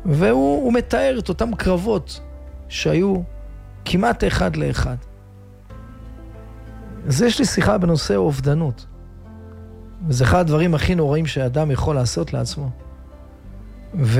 והוא מתאר את אותם קרבות שהיו כמעט אחד לאחד. אז יש לי שיחה בנושא אובדנות. וזה אחד הדברים הכי נוראים שאדם יכול לעשות לעצמו. והוא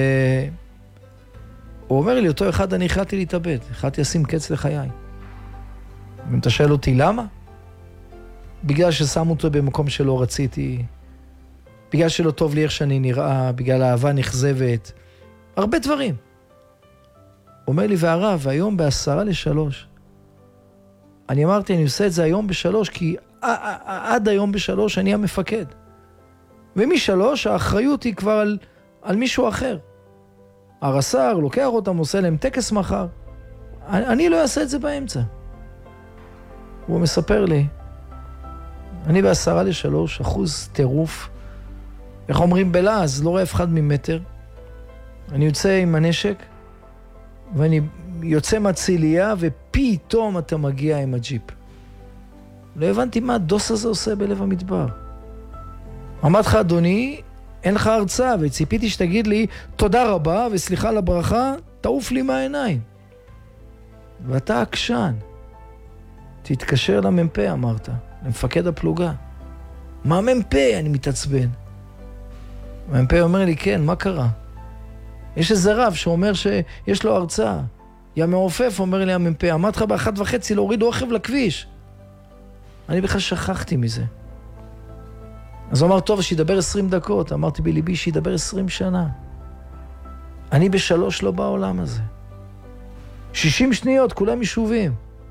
אומר לי, אותו אחד, אני החלטתי להתאבד, החלטתי לשים קץ לחיי. אם אתה שואל אותי למה? בגלל ששמו אותו במקום שלא רציתי, בגלל שלא טוב לי איך שאני נראה, בגלל אהבה נכזבת, הרבה דברים. הוא אומר לי, והרב, היום ב2:50, אני אמרתי, אני עושה את זה היום ב3, כי עד היום ב3 אני המפקד. ומ3 האחריות היא כבר על מישהו אחר. הרס"ר לוקח אותם, עושה להם טקס מחר. אני לא אעשה את זה באמצע. הוא מספר לי, אני ב2:50, אחוז טירוף. איך אומרים בלעז, לא רואה אף אחד ממטר. אני יוצא עם הנשק, ואני יוצא מהציליה, ופתאום אתה מגיע עם הג'יפ. לא הבנתי מה הדוס הזה עושה בלב המדבר. אמרתי לך, אדוני, אין לך הרצאה, וציפיתי שתגיד לי, תודה רבה, וסליחה על הברכה, תעוף לי מהעיניים. ואתה עקשן. תתקשר למ"פ, אמרת, למפקד הפלוגה. מה מ"פ? אני מתעצבן. המ"פ אומר לי, כן, מה קרה? יש איזה רב שאומר שיש לו הרצאה. יא מעופף, אומר לי המ"פ, אמרתי לך ב1:30 להוריד רכב לכביש. אני בכלל שכחתי מזה. אז הוא אמר, טוב, שידבר 20 דקות. אמרתי בליבי, שידבר 20 שנה. אני ב3 לא בעולם הזה. 60 שניות, כולם יישובים.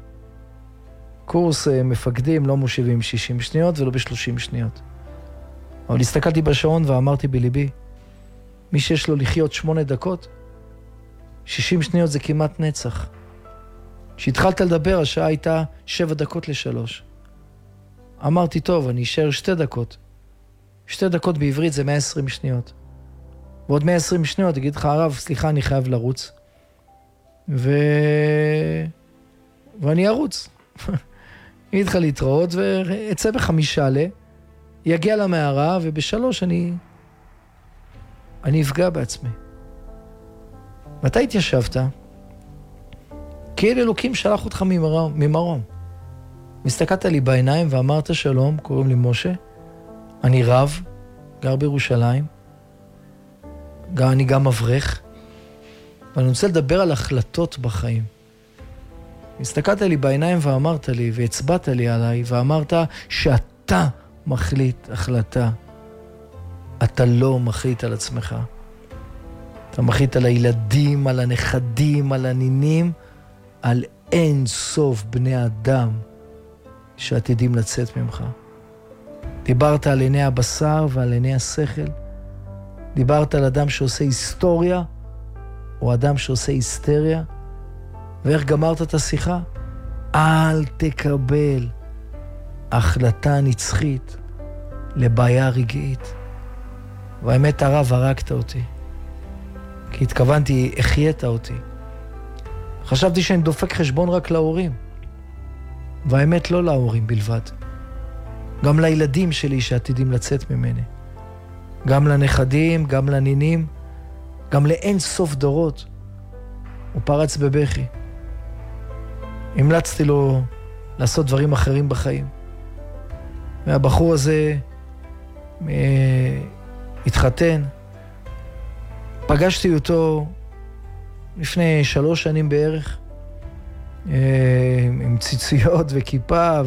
קורס מפקדים לא מושיבים 60 שניות ולא ב30 שניות. אבל הסתכלתי בשעון ואמרתי בליבי, מי שיש לו לחיות 8 דקות, 60 שניות זה כמעט נצח. כשהתחלת לדבר, השעה הייתה 7 דקות ל3. אמרתי, טוב, אני אשאר 2 דקות. 2 דקות בעברית זה 120 שניות. ועוד 120 שניות, אגיד לך, הרב, סליחה, אני חייב לרוץ. ואני ארוץ. אני אגיד לך להתראות, ואצא ב5 יגיע למערה, וב3 אני אפגע בעצמי. מתי התיישבת? כי אל אלוקים שלח אותך ממרום. מסתכלת לי בעיניים ואמרת שלום, קוראים לי משה, אני רב, גר בירושלים, אני גם מברך, ואני רוצה לדבר על החלטות בחיים. מסתכלת לי בעיניים ואמרת לי, והצבעת לי עליי, ואמרת שאתה מחליט החלטה. אתה לא מחליט על עצמך. אתה מחליט על הילדים, על הנכדים, על הנינים, על אין סוף בני אדם שעתידים לצאת ממך. דיברת על עיני הבשר ועל עיני השכל. דיברת על אדם שעושה היסטוריה, או אדם שעושה היסטריה. ואיך גמרת את השיחה? אל תקבל החלטה נצחית לבעיה רגעית. והאמת הרב, הרגת אותי. כי התכוונתי, החיית אותי. חשבתי שאני דופק חשבון רק להורים. והאמת לא להורים בלבד. גם לילדים שלי שעתידים לצאת ממני. גם לנכדים, גם לנינים, גם לאין סוף דורות. הוא פרץ בבכי. המלצתי לו לעשות דברים אחרים בחיים. והבחור הזה התחתן. פגשתי אותו לפני 3 שנים בערך, עם ציציות וכיפה,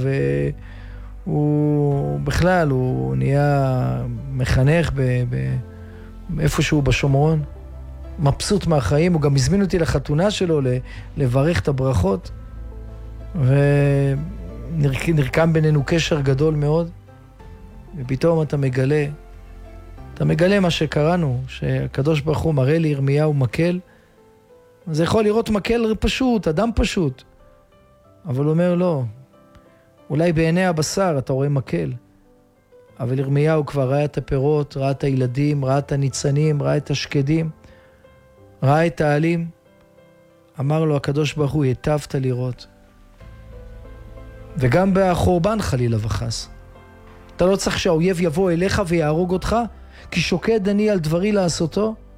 והוא בכלל, הוא נהיה מחנך איפשהו בשומרון, מבסוט מהחיים. הוא גם הזמין אותי לחתונה שלו לברך את הברכות, ונרקם בינינו קשר גדול מאוד. ופתאום אתה מגלה מה שקראנו, שהקדוש ברוך הוא מראה לירמיהו מקל. זה יכול לראות מקל פשוט, אדם פשוט. אבל הוא אומר לא, אולי בעיני הבשר אתה רואה מקל. אבל ירמיהו כבר ראה את הפירות, ראה את הילדים, ראה את הניצנים, ראה את השקדים, ראה את העלים. אמר לו הקדוש ברוך הוא, היטבת לראות. וגם בחורבן חלילה וחס. אתה לא צריך שהאויב יבוא אליך ויהרוג אותך, כי שוקד אני על דברי לעשותו.